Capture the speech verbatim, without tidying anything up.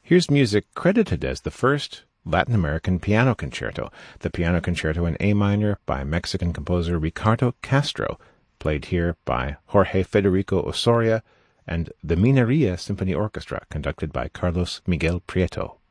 Here's music credited as the first Latin American piano concerto, the Piano Concerto in A minor by Mexican composer Ricardo Castro, played here by Jorge Federico Osoria, and the Mineria Symphony Orchestra, conducted by Carlos Miguel Prieto.